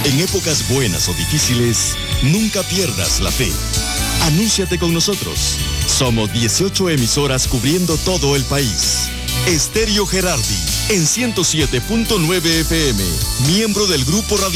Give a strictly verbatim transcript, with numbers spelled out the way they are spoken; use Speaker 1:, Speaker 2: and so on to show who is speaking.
Speaker 1: En épocas buenas o difíciles, nunca pierdas la fe. Anúnciate con nosotros. Somos dieciocho emisoras cubriendo todo el país. Estéreo Gerardi, en ciento siete punto nueve F M, miembro del Grupo Radio